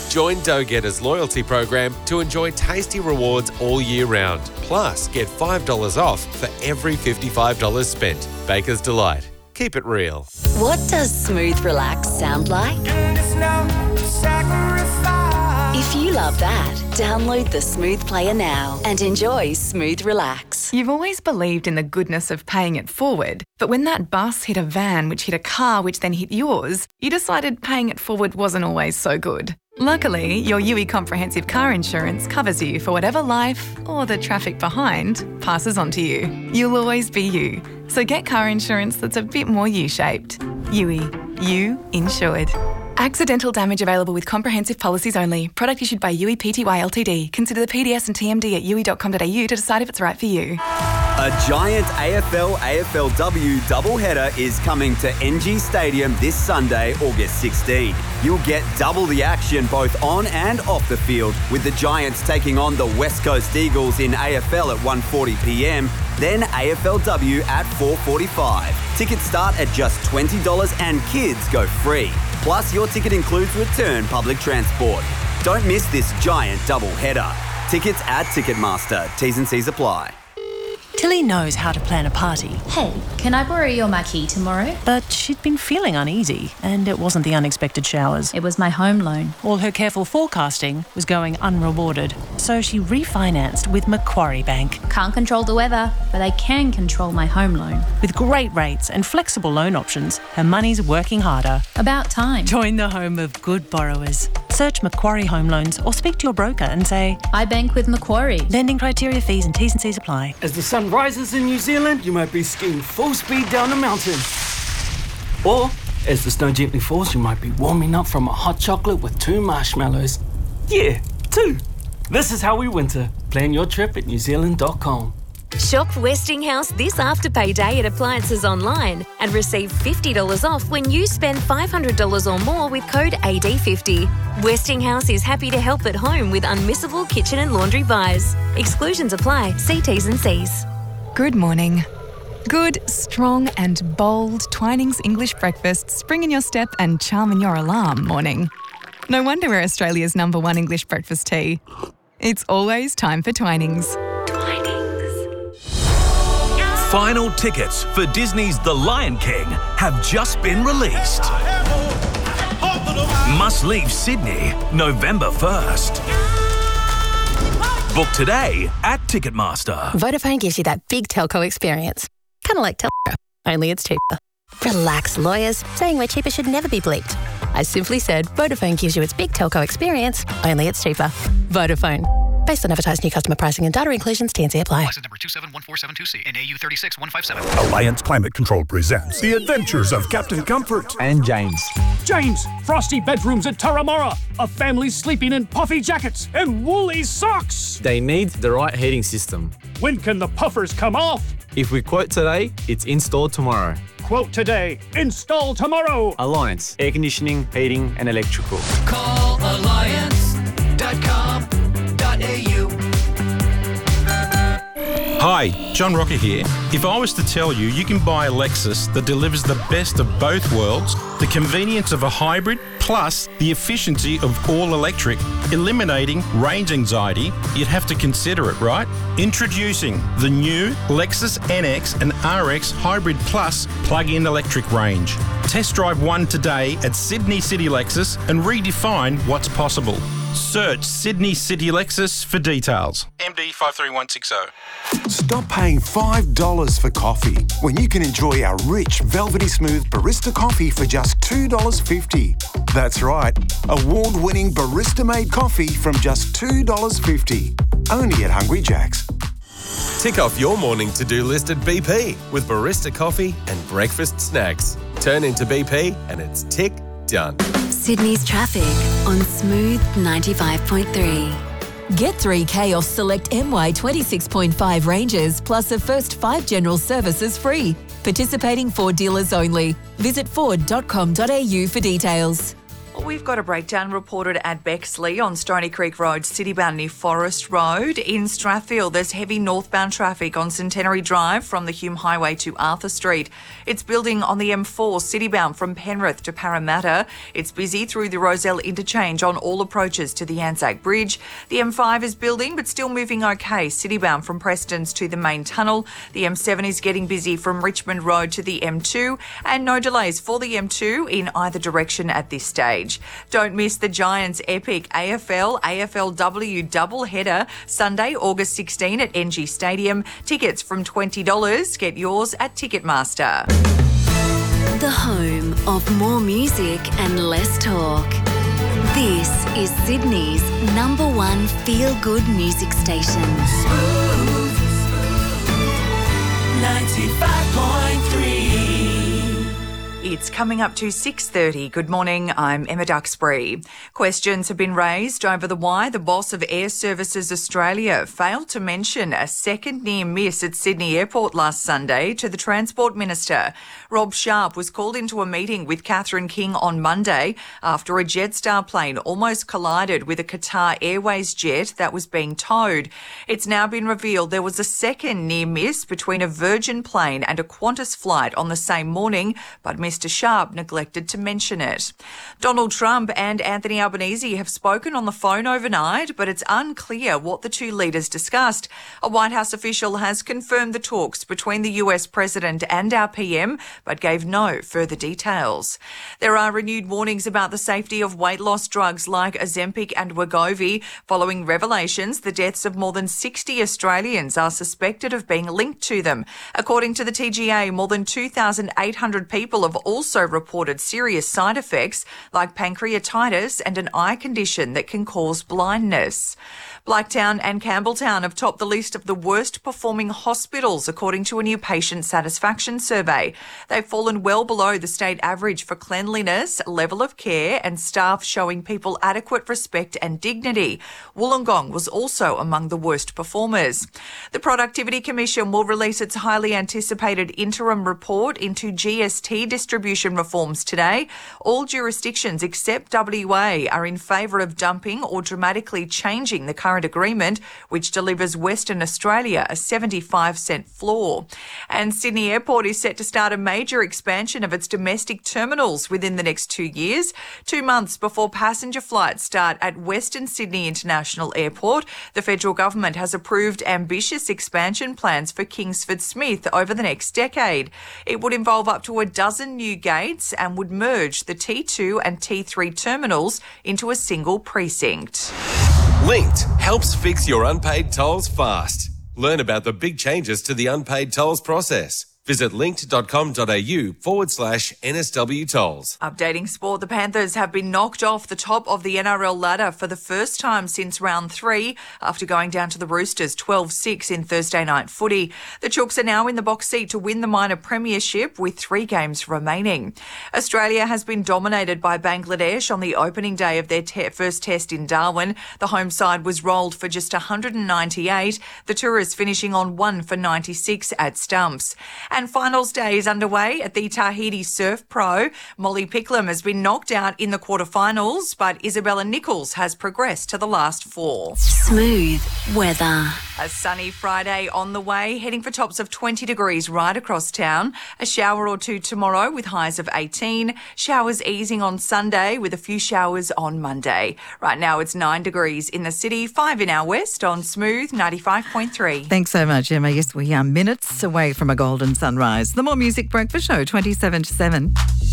Join Dough Getter's loyalty program to enjoy tasty rewards all year round. Plus, get $5 off for every $55 spent. Baker's Delight. Keep it real. What does smooth relax sound like? If you love that, download the Smooth Player now and enjoy Smooth Relax. You've always believed in the goodness of paying it forward, but when that bus hit a van which hit a car which then hit yours, you decided paying it forward wasn't always so good. Luckily, your UE Comprehensive Car Insurance covers you for whatever life, or the traffic behind, passes on to you. You'll always be you. So get car insurance that's a bit more U-shaped. UE. You insured. Accidental damage available with comprehensive policies only. Product issued by UE Pty Ltd. Consider the PDS and TMD at UE.com.au to decide if it's right for you. A giant AFL-AFLW doubleheader is coming to NG Stadium this Sunday, August 16. You'll get double the action both on and off the field, with the Giants taking on the West Coast Eagles in AFL at 1:40pm, then AFLW at 4:45. Tickets start at just $20 and kids go free. Plus, your ticket includes return public transport. Don't miss this giant doubleheader. Tickets at Ticketmaster. T's and C's apply. Tilly knows how to plan a party. Hey, can I borrow your marquee tomorrow? But she'd been feeling uneasy, and it wasn't the unexpected showers. It was my home loan. All her careful forecasting was going unrewarded, so she refinanced with Macquarie Bank. Can't control the weather, but I can control my home loan. With great rates and flexible loan options, her money's working harder. About time. Join the home of good borrowers. Search Macquarie Home Loans or speak to your broker and say, I bank with Macquarie. Lending criteria, fees and T's and C's apply. As the sun rises in New Zealand, you might be skiing full speed down a mountain. Or, as the snow gently falls, you might be warming up from a hot chocolate with 2 marshmallows. Yeah, 2. This is how we winter. Plan your trip at newzealand.com. Shop Westinghouse this Afterpay Day at Appliances Online and receive $50 off when you spend $500 or more with code AD50. Westinghouse is happy to help at home with unmissable kitchen and laundry buys. Exclusions apply. See T's and C's. Good morning. Good, strong and bold Twinings English breakfast spring in your step and charm in your alarm morning. No wonder we're Australia's #1 English breakfast tea. It's always time for Twinings. Final tickets for Disney's The Lion King have just been released. Must leave Sydney November 1st. Book today at Ticketmaster. Vodafone gives you that big telco experience. Kind of like Telco, only it's cheaper. Relax, lawyers. Saying we're cheaper should never be bleeped. I simply said Vodafone gives you its big telco experience, only it's cheaper. Vodafone. Based on advertised new customer pricing and data inclusions, T&C apply. License number 271472C and AU 36157. Alliance Climate Control presents The Adventures of Captain Comfort and James. James, frosty bedrooms at Taramara. A family sleeping in puffy jackets and woolly socks. They need the right heating system. When can the puffers come off? If we quote today, it's installed tomorrow. Quote today, install tomorrow. Alliance, air conditioning, heating and electrical. Call alliance.com.au. Hi, John Rocker here. If I was to tell you you can buy a Lexus that delivers the best of both worlds, the convenience of a hybrid plus the efficiency of all electric, eliminating range anxiety, you'd have to consider it, right? Introducing the new Lexus NX and RX Hybrid Plus plug-in electric range. Test drive one today at Sydney City Lexus and redefine what's possible. Search Sydney City Lexus for details. MD 53160. Stop paying $5 for coffee when you can enjoy our rich, velvety smooth barista coffee for just $2.50. That's right, award-winning barista-made coffee from just $2.50. Only at Hungry Jack's. Tick off your morning to-do list at BP with barista coffee and breakfast snacks. Turn into BP and it's tick done. Sydney's traffic on Smooth 95.3. Get 3K off select MY 26.5 ranges plus a first 5 general services free. Participating Ford dealers only. Visit Ford.com.au for details. Well, we've got a breakdown reported at Bexley on Stony Creek Road, citybound near Forest Road. In Strathfield, there's heavy northbound traffic on Centenary Drive from the Hume Highway to Arthur Street. It's building on the M4 citybound from Penrith to Parramatta. It's busy through the Roselle interchange on all approaches to the Anzac Bridge. The M5 is building but still moving okay, citybound from Prestons to the main tunnel. The M7 is getting busy from Richmond Road to the M2 and no delays for the M2 in either direction at this stage. Don't miss the Giants' epic AFL-AFLW doubleheader Sunday, August 16 at NG Stadium. Tickets from $20. Get yours at Ticketmaster. The home of more music and less talk. This is Sydney's #1 feel-good music station. 95.3. It's coming up to 6:30. Good morning, I'm Emma Duxbury. Questions have been raised over why the boss of Air Services Australia failed to mention a second near miss at Sydney Airport last Sunday to the Transport Minister. Rob Sharp was called into a meeting with Catherine King on Monday after a Jetstar plane almost collided with a Qatar Airways jet that was being towed. It's now been revealed there was a second near miss between a Virgin plane and a Qantas flight on the same morning, but Mr. Sharp neglected to mention it. Donald Trump and Anthony Albanese have spoken on the phone overnight, but it's unclear what the two leaders discussed. A White House official has confirmed the talks between the US President and our PM, but gave no further details. There are renewed warnings about the safety of weight loss drugs like Ozempic and Wegovy. Following revelations, the deaths of more than 60 Australians are suspected of being linked to them. According to the TGA, more than 2,800 people have also reported serious side effects like pancreatitis and an eye condition that can cause blindness. Blacktown and Campbelltown have topped the list of the worst performing hospitals according to a new patient satisfaction survey. They've fallen well below the state average for cleanliness, level of care and staff showing people adequate respect and dignity. Wollongong was also among the worst performers. The Productivity Commission will release its highly anticipated interim report into GST distribution reforms today. All jurisdictions except WA are in favour of dumping or dramatically changing the current agreement, which delivers Western Australia a 75-cent floor. And Sydney Airport is set to start a major expansion of its domestic terminals within the next 2 years. 2 months before passenger flights start at Western Sydney International Airport, the federal government has approved ambitious expansion plans for Kingsford Smith over the next decade. It would involve up to a dozen new gates and would merge the T2 and T3 terminals into a single precinct. Linked helps fix your unpaid tolls fast. Learn about the big changes to the unpaid tolls process. Visit linked.com.au/NSW tolls. Updating sport, the Panthers have been knocked off the top of the NRL ladder for the first time since round 3 after going down to the Roosters 12-6 in Thursday night footy. The Chooks are now in the box seat to win the minor premiership with 3 games remaining. Australia has been dominated by Bangladesh on the opening day of their first test in Darwin. The home side was rolled for just 198, the Tourists finishing on 1 for 96 at stumps. And finals day is underway at the Tahiti Surf Pro. Molly Picklum has been knocked out in the quarterfinals, but Isabella Nichols has progressed to the last 4. Smooth weather. A sunny Friday on the way, heading for tops of 20 degrees right across town. A shower or two tomorrow with highs of 18. Showers easing on Sunday with a few showers on Monday. Right now it's 9 degrees in the city, 5 in our west on Smooth 95.3. Thanks so much, Emma. Yes, we are minutes away from a golden sunrise. The More Music Breakfast Show, 27 to 7.